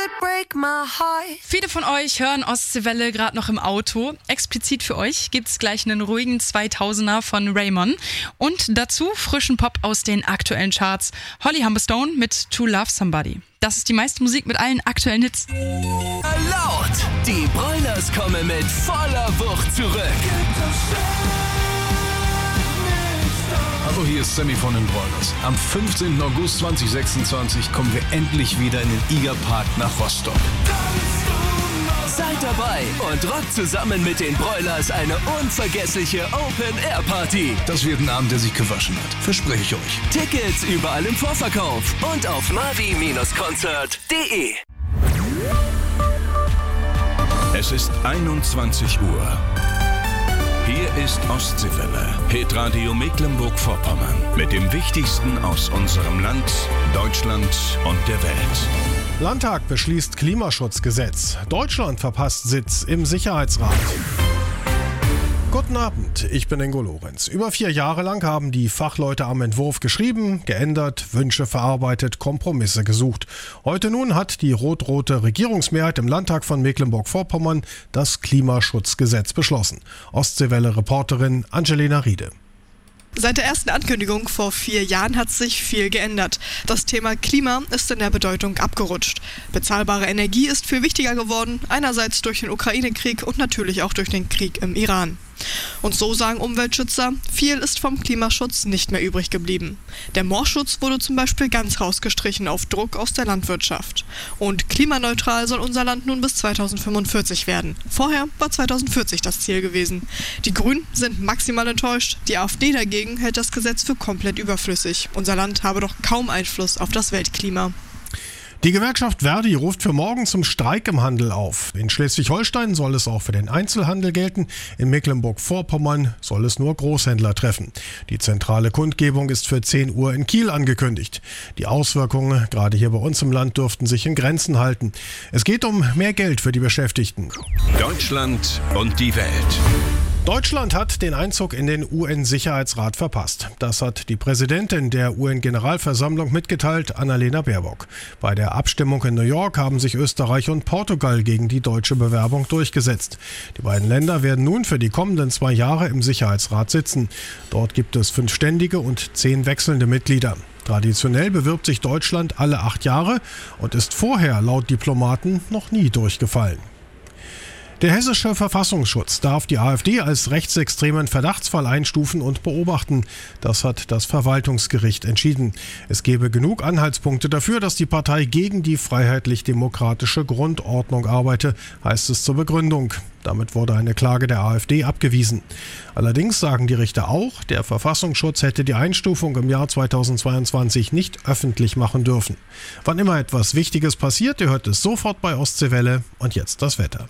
break my heart. Viele von euch hören Ostseewelle gerade noch im Auto. Explizit für euch gibt's gleich einen ruhigen 2000er von Raymond. Und dazu frischen Pop aus den aktuellen Charts. Holly Humberstone mit To Love Somebody. Das ist die meiste Musik mit allen aktuellen Hits. Laut! Die Broilers kommen mit voller Wucht zurück. Hallo, hier ist Sammy von den Broilers. Am 15. August 2026 kommen wir endlich wieder in den Igerpark nach Rostock. Seid dabei und rockt zusammen mit den Broilers eine unvergessliche Open-Air-Party. Das wird ein Abend, der sich gewaschen hat. Verspreche ich euch. Tickets überall im Vorverkauf und auf mavi-konzert.de. Es ist 21 Uhr. Hier ist Ostseewelle, Hitradio Mecklenburg-Vorpommern. Mit dem Wichtigsten aus unserem Land, Deutschland und der Welt. Landtag beschließt Klimaschutzgesetz. Deutschland verpasst Sitz im Sicherheitsrat. Guten Abend, ich bin Ingo Lorenz. Über 4 Jahre lang haben die Fachleute am Entwurf geschrieben, geändert, Wünsche verarbeitet, Kompromisse gesucht. Heute nun hat die rot-rote Regierungsmehrheit im Landtag von Mecklenburg-Vorpommern das Klimaschutzgesetz beschlossen. Ostseewelle-Reporterin Angelina Riede. Seit der ersten Ankündigung vor 4 Jahren hat sich viel geändert. Das Thema Klima ist in der Bedeutung abgerutscht. Bezahlbare Energie ist viel wichtiger geworden, einerseits durch den Ukraine-Krieg und natürlich auch durch den Krieg im Iran. Und so sagen Umweltschützer, viel ist vom Klimaschutz nicht mehr übrig geblieben. Der Moorschutz wurde zum Beispiel ganz rausgestrichen auf Druck aus der Landwirtschaft. Und klimaneutral soll unser Land nun bis 2045 werden. Vorher war 2040 das Ziel gewesen. Die Grünen sind maximal enttäuscht, die AfD dagegen hält das Gesetz für komplett überflüssig. Unser Land habe doch kaum Einfluss auf das Weltklima. Die Gewerkschaft Verdi ruft für morgen zum Streik im Handel auf. In Schleswig-Holstein soll es auch für den Einzelhandel gelten. In Mecklenburg-Vorpommern soll es nur Großhändler treffen. Die zentrale Kundgebung ist für 10 Uhr in Kiel angekündigt. Die Auswirkungen, gerade hier bei uns im Land, dürften sich in Grenzen halten. Es geht um mehr Geld für die Beschäftigten. Deutschland und die Welt. Deutschland hat den Einzug in den UN-Sicherheitsrat verpasst. Das hat die Präsidentin der UN-Generalversammlung mitgeteilt, Annalena Baerbock. Bei der Abstimmung in New York haben sich Österreich und Portugal gegen die deutsche Bewerbung durchgesetzt. Die beiden Länder werden nun für die kommenden 2 Jahre im Sicherheitsrat sitzen. Dort gibt es 5 ständige und 10 wechselnde Mitglieder. Traditionell bewirbt sich Deutschland alle 8 Jahre und ist vorher laut Diplomaten noch nie durchgefallen. Der hessische Verfassungsschutz darf die AfD als rechtsextremen Verdachtsfall einstufen und beobachten. Das hat das Verwaltungsgericht entschieden. Es gebe genug Anhaltspunkte dafür, dass die Partei gegen die freiheitlich-demokratische Grundordnung arbeite, heißt es zur Begründung. Damit wurde eine Klage der AfD abgewiesen. Allerdings sagen die Richter auch, der Verfassungsschutz hätte die Einstufung im Jahr 2022 nicht öffentlich machen dürfen. Wann immer etwas Wichtiges passiert, ihr hört es sofort bei Ostseewelle. Und jetzt das Wetter.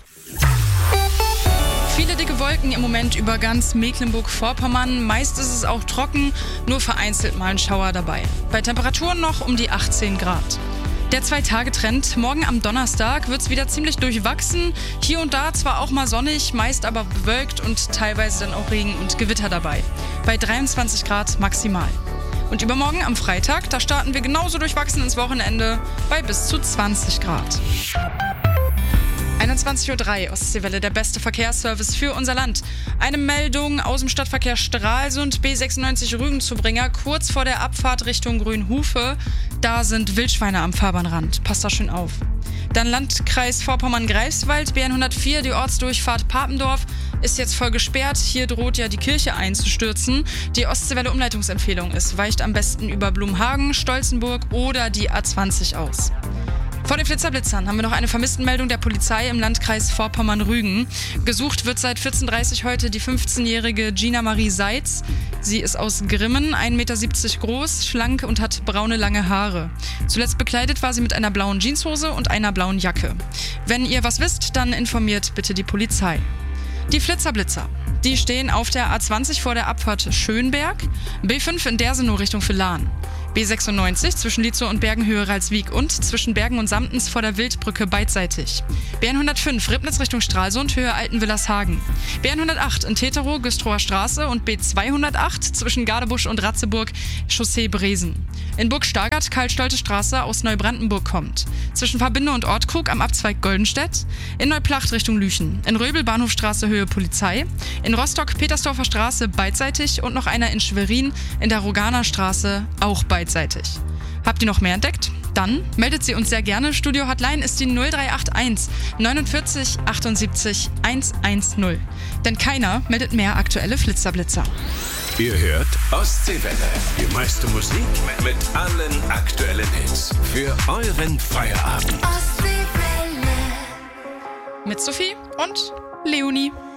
Viele dicke Wolken im Moment über ganz Mecklenburg-Vorpommern. Meist ist es auch trocken, nur vereinzelt mal ein Schauer dabei. Bei Temperaturen noch um die 18 Grad. Der 2-Tage-Trend. Morgen am Donnerstag wird es wieder ziemlich durchwachsen. Hier und da zwar auch mal sonnig, meist aber bewölkt und teilweise dann auch Regen und Gewitter dabei. Bei 23 Grad maximal. Und übermorgen am Freitag, da starten wir genauso durchwachsen ins Wochenende bei bis zu 20 Grad. 21.03 Uhr, Ostseewelle, der beste Verkehrsservice für unser Land. Eine Meldung aus dem Stadtverkehr Stralsund, B96 Rügenzubringer, kurz vor der Abfahrt Richtung Grünhufe. Da sind Wildschweine am Fahrbahnrand. Passt da schön auf. Dann Landkreis Vorpommern-Greifswald, BN 104, die Ortsdurchfahrt Papendorf ist jetzt voll gesperrt. Hier droht ja die Kirche einzustürzen. Die Ostseewelle-Umleitungsempfehlung ist, weicht am besten über Blumhagen, Stolzenburg oder die A20 aus. Vor den Flitzerblitzern haben wir noch eine Vermisstenmeldung der Polizei im Landkreis Vorpommern-Rügen. Gesucht wird seit 14.30 Uhr heute die 15-jährige Gina Marie Seitz. Sie ist aus Grimmen, 1,70 Meter groß, schlank und hat braune, lange Haare. Zuletzt bekleidet war sie mit einer blauen Jeanshose und einer blauen Jacke. Wenn ihr was wisst, dann informiert bitte die Polizei. Die Flitzerblitzer. Die stehen auf der A20 vor der Abfahrt Schönberg, B5 in Dersenow Richtung Villahn. B96 zwischen Lietzow und Bergenhöhe-Ralswiek und zwischen Bergen und Samtens vor der Wildbrücke beidseitig. B105 Ribnitz Richtung Stralsund, Höhe Altenwillershagen. B108 in Teterow, Güstrower Straße und B208 zwischen Gadebusch und Ratzeburg, Chaussee Bresen. In Burg-Stargard, Karl-Stolte Straße aus Neubrandenburg kommt. Zwischen Verbinde und Ortkrug am Abzweig Goldenstedt. In Neuplacht Richtung Lüchen. In Röbel Bahnhofstraße Höhe Polizei. In Rostock Petersdorfer Straße beidseitig und noch einer in Schwerin in der Roganer Straße auch beidseitig. Habt ihr noch mehr entdeckt? Dann meldet sie uns sehr gerne. Studio Hotline ist die 0381 49 78 110. Denn keiner meldet mehr aktuelle Flitzerblitzer. Ihr hört Ostseewelle. Die meiste Musik mit allen aktuellen Hits. Für euren Feierabend. Mit Sophie und Leonie.